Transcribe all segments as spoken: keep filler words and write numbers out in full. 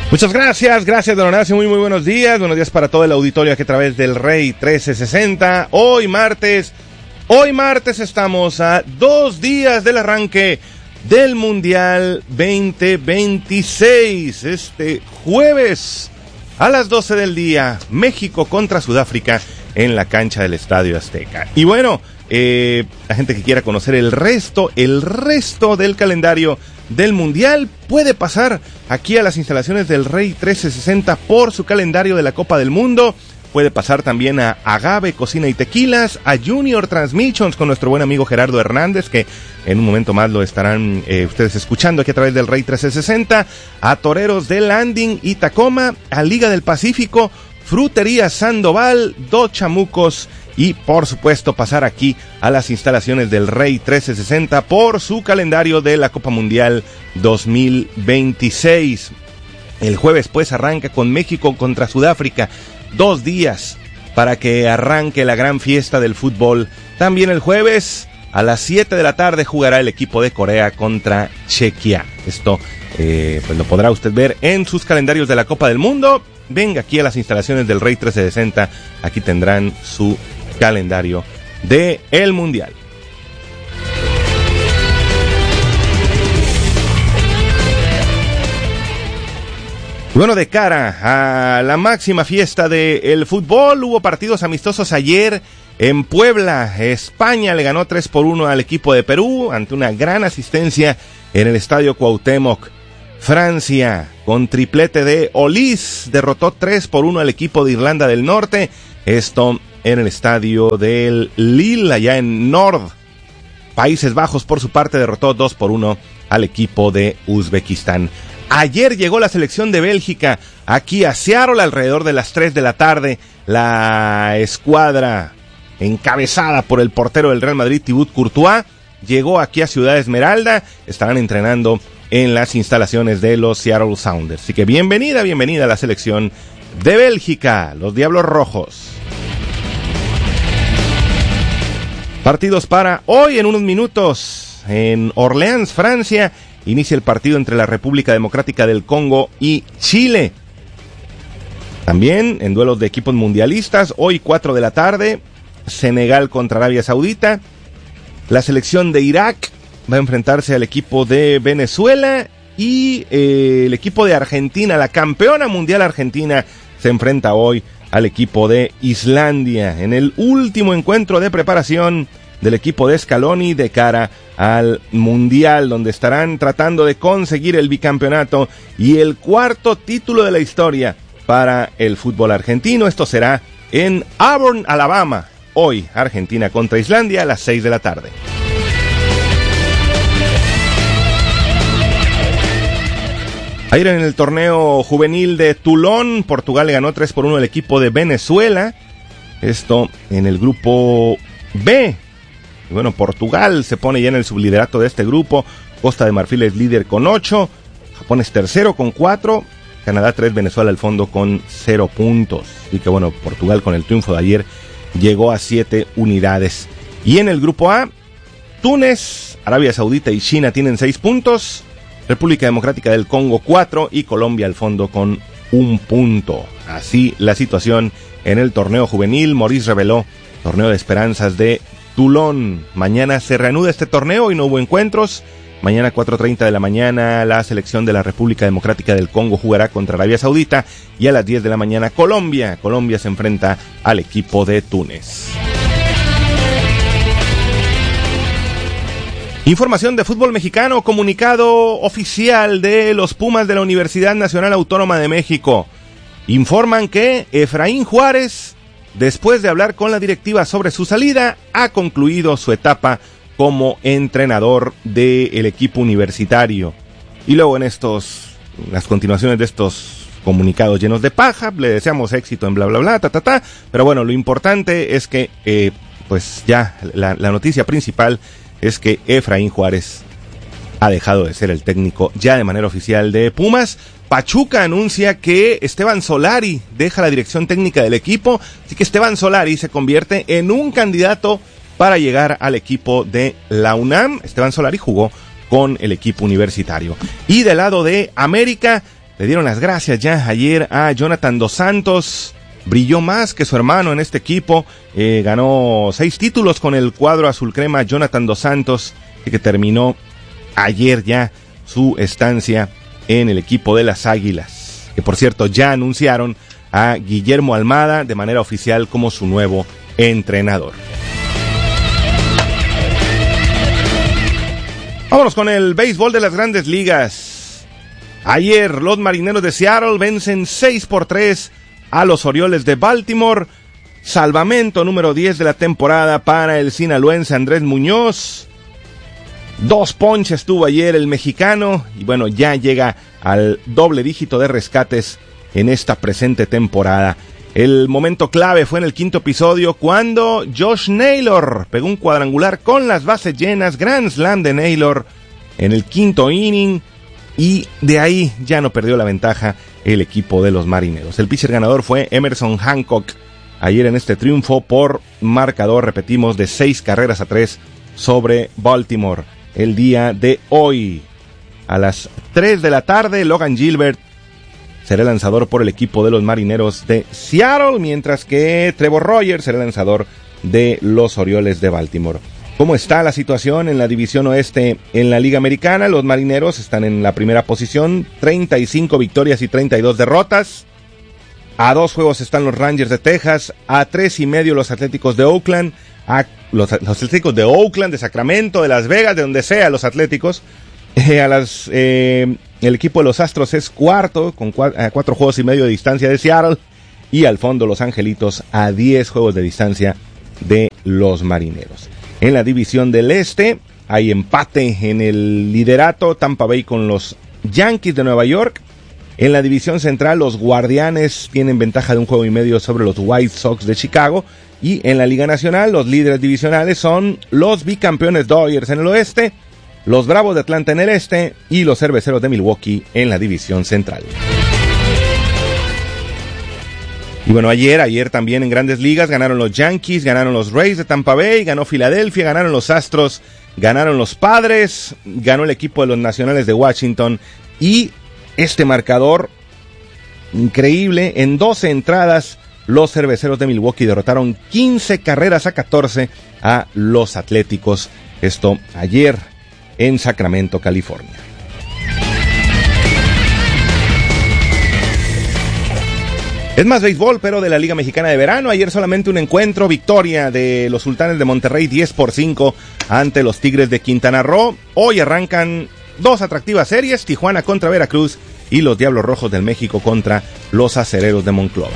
Muchas gracias, gracias don Horacio, muy muy buenos días, buenos días para todo el auditorio aquí a través del Rey trece sesenta, hoy martes, hoy martes estamos a dos días del arranque del Mundial veinte veintiséis, este jueves a las doce del día, México contra Sudáfrica en la cancha del Estadio Azteca. Y bueno, eh, la gente que quiera conocer el resto, el resto del calendario del Mundial puede pasar aquí a las instalaciones del Rey trece sesenta por su calendario de la Copa del Mundo. Puede pasar también a Agave Cocina y Tequilas, a Junior Transmissions con nuestro buen amigo Gerardo Hernández, que en un momento más lo estarán eh, ustedes escuchando aquí a través del Rey trece sesenta, a Toreros de Landing y Tacoma, a Liga del Pacífico, Frutería Sandoval, Dos Chamucos y por supuesto pasar aquí a las instalaciones del Rey trece sesenta por su calendario de la Copa Mundial dos mil veintiséis. El jueves pues arranca con México contra Sudáfrica, dos días para que arranque la gran fiesta del fútbol. También el jueves a las siete de la tarde jugará el equipo de Corea contra Chequia. Esto eh, pues lo podrá usted ver en sus calendarios de la Copa del Mundo. Venga aquí a las instalaciones del Rey trece sesenta, aquí tendrán su calendario de el Mundial. Bueno, de cara a la máxima fiesta del fútbol, hubo partidos amistosos ayer en Puebla. España le ganó tres por uno al equipo de Perú ante una gran asistencia en el Estadio Cuauhtémoc. Francia, con triplete de Olís, derrotó tres por uno al equipo de Irlanda del Norte. Esto en el estadio del Lille, allá en Nord. Países Bajos, por su parte, derrotó dos por uno al equipo de Uzbekistán. Ayer llegó la selección de Bélgica aquí a Seattle alrededor de las tres de la tarde. La escuadra encabezada por el portero del Real Madrid, Thibaut Courtois, llegó aquí a Ciudad Esmeralda. Estarán entrenando en las instalaciones de los Seattle Sounders. Así que bienvenida, bienvenida a la selección de Bélgica, los Diablos Rojos. Partidos para hoy en unos minutos. En Orleans, Francia, inicia el partido entre la República Democrática del Congo y Chile. También en duelos de equipos mundialistas, hoy cuatro de la tarde, Senegal contra Arabia Saudita. La selección de Irak va a enfrentarse al equipo de Venezuela y eh, el equipo de Argentina, la campeona mundial Argentina, se enfrenta hoy al equipo de Islandia en el último encuentro de preparación del equipo de Scaloni de cara al Mundial, donde estarán tratando de conseguir el bicampeonato y el cuarto título de la historia para el fútbol argentino. Esto será en Auburn, Alabama. Hoy Argentina contra Islandia a las seis de la tarde. Ayer en el torneo juvenil de Toulon, Portugal le ganó tres por uno al equipo de Venezuela. Esto en el grupo B. Y bueno, Portugal se pone ya en el subliderato de este grupo. Costa de Marfil es líder con ocho. Japón es tercero con cuatro. Canadá tres, Venezuela al fondo con cero puntos. Y que bueno, Portugal con el triunfo de ayer llegó a siete unidades. Y en el grupo A, Túnez, Arabia Saudita y China tienen seis puntos. República Democrática del Congo cuatro y Colombia al fondo con un punto. Así la situación en el torneo juvenil. Maurice reveló torneo de esperanzas de Toulon. Mañana se reanuda este torneo y no hubo encuentros. Mañana cuatro treinta de la mañana la selección de la República Democrática del Congo jugará contra Arabia Saudita y a las diez de la mañana Colombia. Colombia se enfrenta al equipo de Túnez. Información de fútbol mexicano, comunicado oficial de los Pumas de la Universidad Nacional Autónoma de México. Informan que Efraín Juárez, después de hablar con la directiva sobre su salida, ha concluido su etapa como entrenador del equipo universitario. Y luego en estos, las continuaciones de estos comunicados llenos de paja, le deseamos éxito en bla bla bla, ta ta ta, pero bueno, lo importante es que, eh, pues ya, la, la noticia principal es que Efraín Juárez ha dejado de ser el técnico ya de manera oficial de Pumas. Pachuca anuncia que Esteban Solari deja la dirección técnica del equipo, así que Esteban Solari se convierte en un candidato para llegar al equipo de la UNAM. Esteban Solari jugó con el equipo universitario. Y del lado de América, le dieron las gracias ya ayer a Jonathan Dos Santos. Brilló más que su hermano en este equipo, eh, ganó seis títulos con el cuadro azul crema Jonathan Dos Santos, que terminó ayer ya su estancia en el equipo de las Águilas, que por cierto ya anunciaron a Guillermo Almada de manera oficial como su nuevo entrenador. Vámonos con el béisbol de las Grandes Ligas. Ayer los Marineros de Seattle vencen seis por tres a los Orioles de Baltimore. Salvamento número diez de la temporada para el sinaloense Andrés Muñoz. Dos ponches tuvo ayer el mexicano y bueno, ya llega al doble dígito de rescates en esta presente temporada. El momento clave fue en el quinto episodio cuando Josh Naylor pegó un cuadrangular con las bases llenas, grand slam de Naylor en el quinto inning, y de ahí ya no perdió la ventaja el equipo de los Marineros. El pitcher ganador fue Emerson Hancock ayer en este triunfo por marcador, repetimos, de seis carreras a tres sobre Baltimore. El día de hoy a las tres de la tarde, Logan Gilbert será lanzador por el equipo de los Marineros de Seattle, mientras que Trevor Rogers será lanzador de los Orioles de Baltimore. ¿Cómo está la situación en la división oeste en la Liga Americana? Los Marineros están en la primera posición, treinta y cinco victorias y treinta y dos derrotas. A dos juegos están los Rangers de Texas, a tres y medio los Atléticos de Oakland, a los, los Atléticos de Oakland, de Sacramento, de Las Vegas, de donde sea los Atléticos. Eh, a las... Eh, El equipo de los Astros es cuarto, con cuatro, a cuatro juegos y medio de distancia de Seattle. Y al fondo los Angelitos a diez juegos de distancia de los Marineros. En la división del Este hay empate en el liderato, Tampa Bay con los Yankees de Nueva York. En la división central los Guardianes tienen ventaja de un juego y medio sobre los White Sox de Chicago. Y en la Liga Nacional los líderes divisionales son los bicampeones Dodgers en el oeste, los Bravos de Atlanta en el este y los Cerveceros de Milwaukee en la división central. Y bueno, ayer, ayer también en Grandes Ligas ganaron los Yankees, ganaron los Rays de Tampa Bay, ganó Filadelfia, ganaron los Astros, ganaron los Padres, ganó el equipo de los Nacionales de Washington, y este marcador increíble, en doce entradas los Cerveceros de Milwaukee derrotaron quince carreras a catorce a los Atléticos. Esto ayer en Sacramento, California. Es más béisbol, pero de la Liga Mexicana de Verano. Ayer solamente un encuentro, victoria de los Sultanes de Monterrey diez por cinco ante los Tigres de Quintana Roo. Hoy arrancan dos atractivas series, Tijuana contra Veracruz y los Diablos Rojos del México contra los Acereros de Monclova.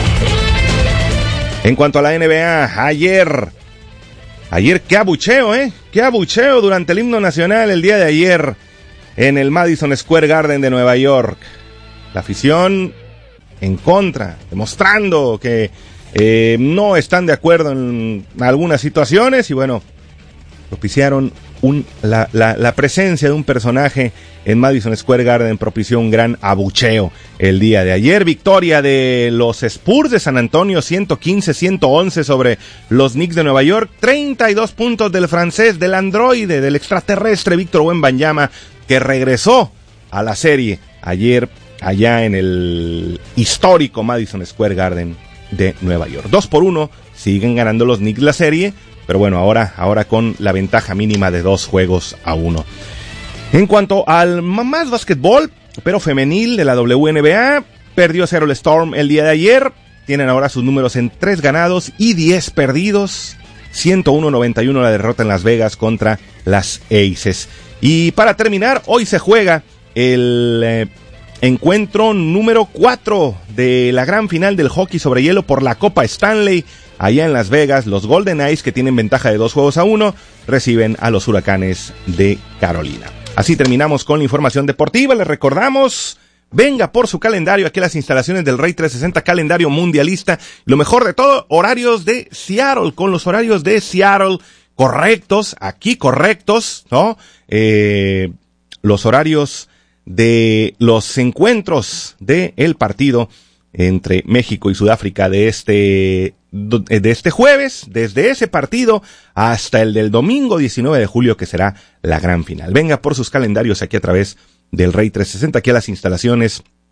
En cuanto a la N B A, ayer... Ayer, qué abucheo, ¿eh? Qué abucheo durante el himno nacional el día de ayer en el Madison Square Garden de Nueva York. La afición en contra, demostrando que eh, no están de acuerdo en algunas situaciones y bueno, propiciaron un, la, la, la presencia de un personaje en Madison Square Garden, propició un gran abucheo el día de ayer. Victoria de los Spurs de San Antonio, ciento quince a ciento once sobre los Knicks de Nueva York. treinta y dos puntos del francés, del androide, del extraterrestre Víctor Wembanyama, que regresó a la serie ayer allá en el histórico Madison Square Garden de Nueva York. Dos por uno, siguen ganando los Knicks la serie, pero bueno, ahora, ahora con la ventaja mínima de dos juegos a uno. En cuanto al más básquetbol, pero femenil de la W N B A, perdió Seattle Storm el día de ayer. Tienen ahora sus números en tres ganados y diez perdidos. ciento uno a noventa y uno la derrota en Las Vegas contra las Aces. Y para terminar, hoy se juega el eh, encuentro número cuatro de la gran final del hockey sobre hielo por la Copa Stanley. Allá en Las Vegas, los Golden Knights, que tienen ventaja de dos juegos a uno, reciben a los Huracanes de Carolina. Así terminamos con la información deportiva. Les recordamos, venga por su calendario aquí a las instalaciones del Rey trescientos sesenta, calendario mundialista. Lo mejor de todo, horarios de Seattle, con los horarios de Seattle correctos, aquí correctos, ¿no? Eh, los horarios de los encuentros del partido entre México y Sudáfrica de este de este jueves, desde ese partido hasta el del domingo diecinueve de julio, que será la gran final. Venga por sus calendarios aquí a través del Rey trescientos sesenta, aquí a las instalaciones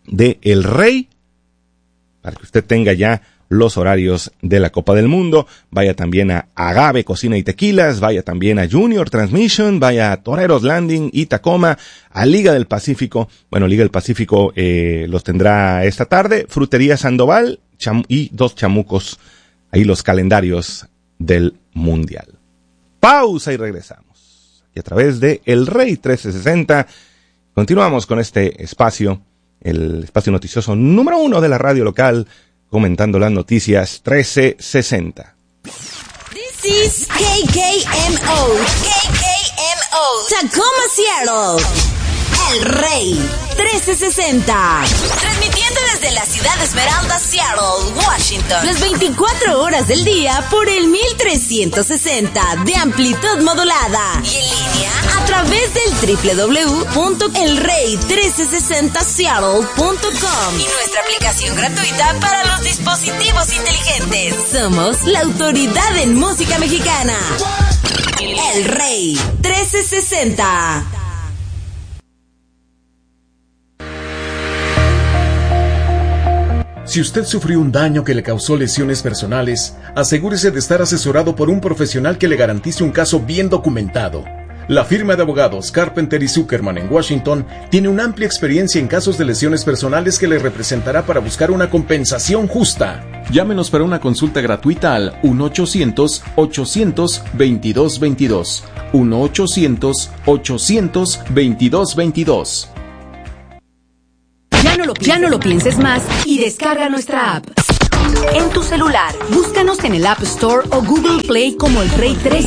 de El Rey, para que usted tenga ya los horarios de la Copa del Mundo. Vaya también a Agave Cocina y Tequilas, vaya también a Junior Transmission, vaya a Toreros Landing y Tacoma, a Liga del Pacífico. Bueno, Liga del Pacífico eh, los tendrá esta tarde, Frutería Sandoval cham- y Dos Chamucos, ahí los calendarios del Mundial. Pausa y regresamos. Y a través de El Rey trece sesenta, continuamos con este espacio, el espacio noticioso número uno de la radio local, comentando las noticias trece sesenta. This is K K M O. K K M O. Tacoma, Seattle. El Rey trece sesenta. Transmitiendo desde la ciudad de Esmeralda, Seattle, Washington. Las veinticuatro horas del día por el mil trescientos sesenta de amplitud modulada. Y en línea a través del doble u doble u doble u punto el rey trece sesenta seattle punto com y nuestra aplicación gratuita para los dispositivos inteligentes. Somos la autoridad en música mexicana. El Rey trece sesenta. Si usted sufrió un daño que le causó lesiones personales, asegúrese de estar asesorado por un profesional que le garantice un caso bien documentado. La firma de abogados Carpenter y Zuckerman en Washington tiene una amplia experiencia en casos de lesiones personales que le representará para buscar una compensación justa. Llámenos para una consulta gratuita al uno ochocientos ochocientos veintidós veintidós. uno ochocientos ochocientos veintidós veintidós. Ya no, lo, ya no lo pienses más y descarga nuestra app. En tu celular, búscanos en el App Store o Google Play como El Rey trece